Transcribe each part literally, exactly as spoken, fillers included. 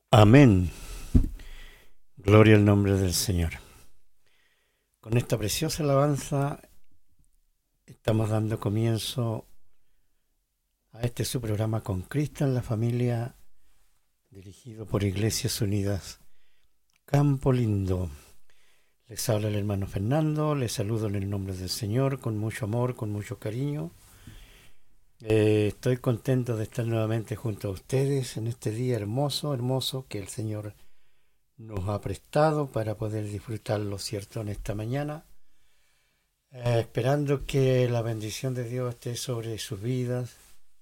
Amén. Gloria al nombre del Señor. Con esta preciosa alabanza estamos dando comienzo a este su programa Con Cristo en la Familia, dirigido por Iglesias Unidas Campo Lindo. Les habla el hermano Fernando, les saludo en el nombre del Señor, con mucho amor, con mucho cariño. Eh, estoy contento de estar nuevamente junto a ustedes en este día hermoso, hermoso que el Señor nos ha prestado para poder disfrutarlo, ¿cierto?, en esta mañana, eh, esperando que la bendición de Dios esté sobre sus vidas,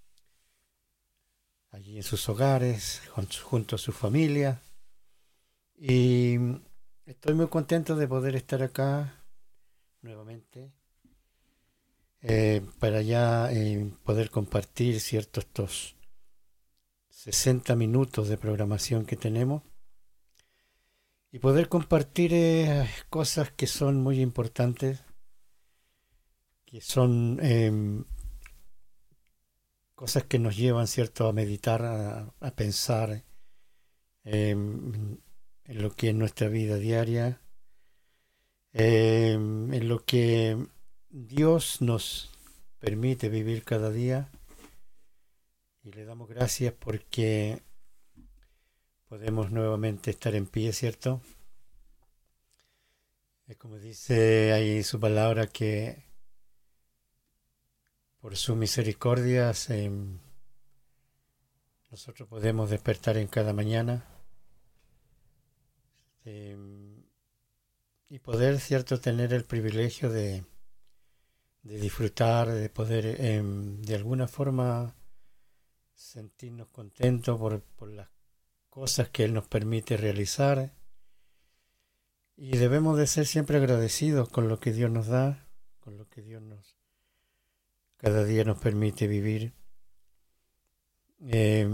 allí en sus hogares, junto a su familia. Y estoy muy contento de poder estar acá nuevamente, eh, para ya eh, poder compartir, ¿cierto?, estos sesenta minutos de programación que tenemos. Y poder compartir eh, cosas que son muy importantes, que son eh, cosas que nos llevan, ¿cierto?, a meditar, a, a pensar eh, en lo que es nuestra vida diaria, eh, en lo que Dios nos permite vivir cada día. Y le damos gracias porque podemos nuevamente estar en pie, ¿cierto? Es como dice ahí su palabra, que por su misericordia eh, nosotros podemos despertar en cada mañana eh, y poder, ¿cierto?, tener el privilegio de, de disfrutar, de poder eh, de alguna forma sentirnos contentos por, por las cosas que Él nos permite realizar. Y debemos de ser siempre agradecidos con lo que Dios nos da, con lo que Dios nos cada día nos permite vivir. Eh,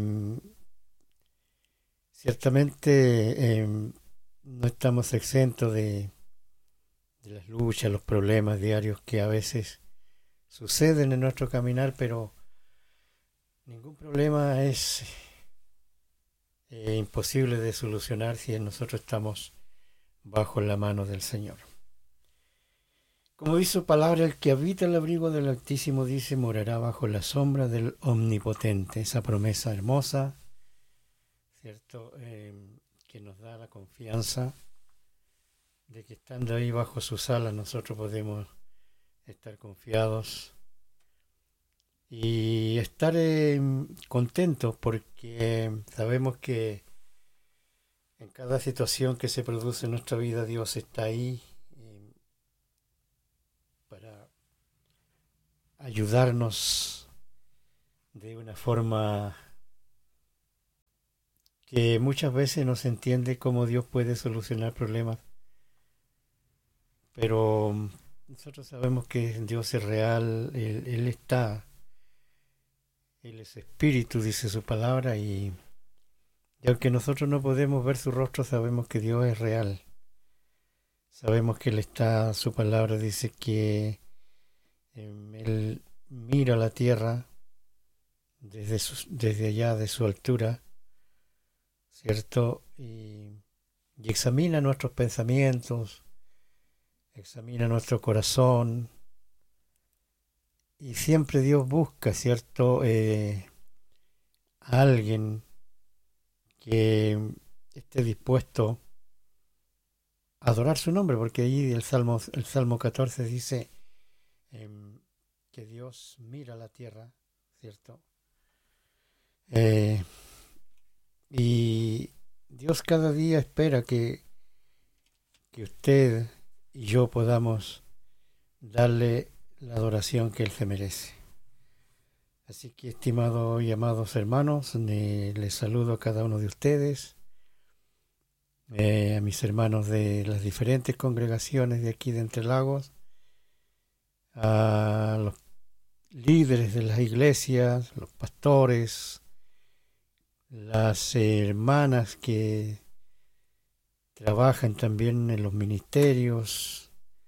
ciertamente eh, no estamos exentos de, de las luchas, los problemas diarios que a veces suceden en nuestro caminar, pero ningún problema es eh, imposible de solucionar si nosotros estamos bajo la mano del Señor. Como dice su palabra, el que habita el abrigo del Altísimo, dice, morará bajo la sombra del Omnipotente. Esa promesa hermosa, ¿cierto?, eh, que nos da la confianza de que estando ahí bajo sus alas nosotros podemos estar confiados y estar eh, contentos, porque sabemos que en cada situación que se produce en nuestra vida Dios está ahí eh, para ayudarnos de una forma que muchas veces no se entiende cómo Dios puede solucionar problemas, pero nosotros sabemos que Dios es real, Él, Él está, Él es espíritu, dice su palabra, y, y aunque nosotros no podemos ver su rostro, sabemos que Dios es real. Sabemos que Él está, su palabra dice que eh, Él mira la tierra desde, su, desde allá de su altura, ¿cierto? Y, y examina nuestros pensamientos, examina nuestro corazón, y siempre Dios busca, ¿cierto?, eh, a alguien que esté dispuesto a adorar su nombre, porque ahí el Salmo, el Salmo catorce dice eh, que Dios mira la tierra, ¿cierto? Eh, y Dios cada día espera que, que usted y yo podamos darle la adoración que Él se merece. Así que, estimados y amados hermanos, eh, les saludo a cada uno de ustedes, eh, a mis hermanos de las diferentes congregaciones de aquí de Entre Lagos, a los líderes de las iglesias, los pastores, las hermanas que trabajan también en los ministerios,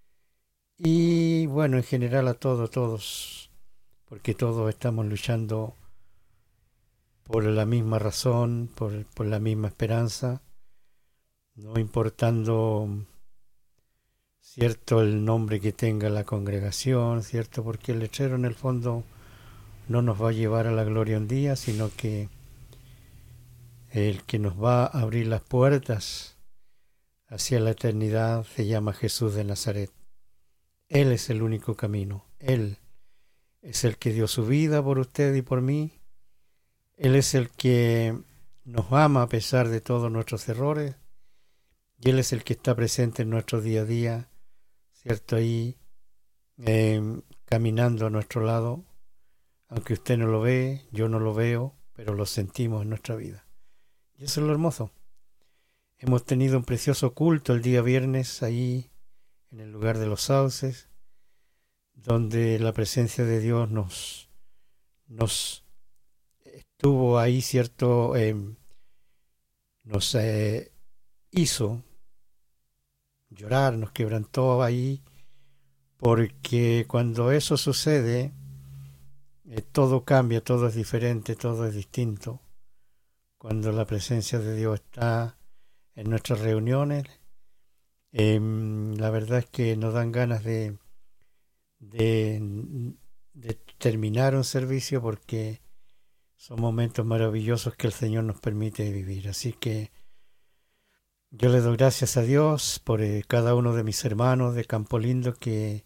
y bueno, en general a todos, todos, porque todos estamos luchando por la misma razón, por, por la misma esperanza, no importando, cierto, el nombre que tenga la congregación, cierto, porque el letrero en el fondo no nos va a llevar a la gloria un día, sino que el que nos va a abrir las puertas hacia la eternidad se llama Jesús de Nazaret. Él es el único camino. Él es el que dio su vida por usted y por mí. Él es el que nos ama a pesar de todos nuestros errores. Y Él es el que está presente en nuestro día a día, ¿cierto? Ahí eh, caminando a nuestro lado. Aunque usted no lo ve, yo no lo veo, pero lo sentimos en nuestra vida. Y eso es lo hermoso. Hemos tenido un precioso culto el día viernes ahí en el lugar de los sauces, donde la presencia de Dios nos, nos estuvo ahí, cierto, eh, nos eh, hizo llorar, nos quebrantó ahí, porque cuando eso sucede, eh, todo cambia, todo es diferente, todo es distinto. Cuando la presencia de Dios está en nuestras reuniones, eh, la verdad es que nos dan ganas de, de, de terminar un servicio, porque son momentos maravillosos que el Señor nos permite vivir. Así que yo le doy gracias a Dios por eh, cada uno de mis hermanos de Campo Lindo, que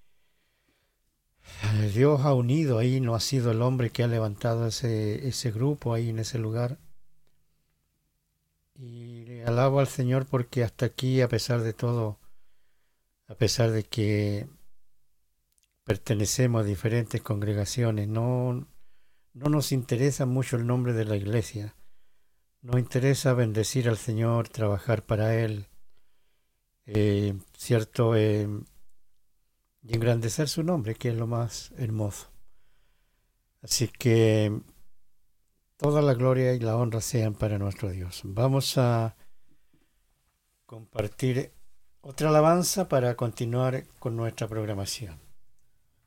eh, Dios ha unido ahí, no ha sido el hombre que ha levantado ese, ese grupo ahí en ese lugar. Y le alabo al Señor porque hasta aquí, a pesar de todo, a pesar de que pertenecemos a diferentes congregaciones, no, no nos interesa mucho el nombre de la iglesia. Nos interesa bendecir al Señor, trabajar para Él, eh, cierto, eh, y engrandecer su nombre, que es lo más hermoso. Así que toda la gloria y la honra sean para nuestro Dios. Vamos a compartir otra alabanza para continuar con nuestra programación.